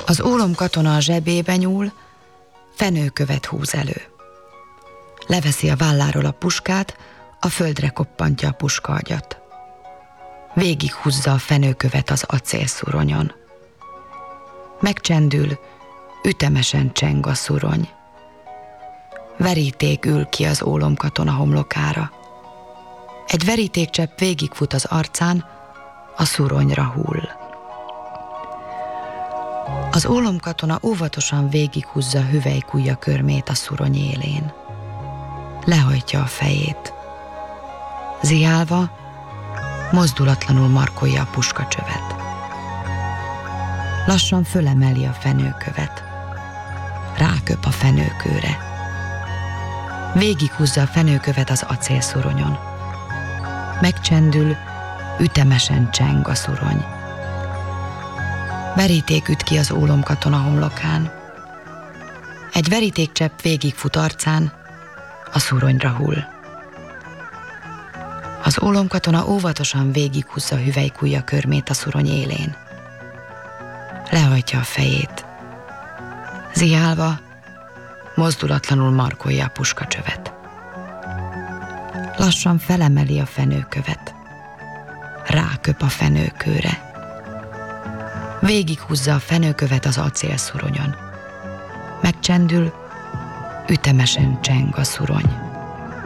Az ólom katona a zsebébe nyúl, fenőkövet húz elő. Leveszi a válláról a puskát, a földre koppantja a puskaagyat. Végighúzza a fenőkövet az acélszuronyon. Megcsendül, ütemesen cseng a szurony. Veríték ül ki az ólomkatona homlokára. Egy verítékcsepp végigfut az arcán, a szuronyra hull. Az ólomkatona óvatosan végighúzza hüvelykujja körmét a szurony élén. Lehajtja a fejét. Ziálva, mozdulatlanul markolja a puskacsövet. Lassan fölemeli a fenőkövet. Ráköp a fenőkőre. Végighúzza a fenőkövet az acélszuronyon. Megcsendül, ütemesen cseng a szurony. Veríték üt ki az ólomkatona homlokán. Egy verítékcsepp végigfut arcán, a szuronyra hull. Az ólomkatona óvatosan végighúzza hüvelykujja körmét a szurony élén. Lehajtja a fejét. Ziálva, mozdulatlanul markolja a puskacsövet. Lassan felemeli a fenőkövet. Ráköp a fenőkőre. Végighúzza a fenőkövet az acélszuronyon. Megcsendül, ütemesen cseng a szurony.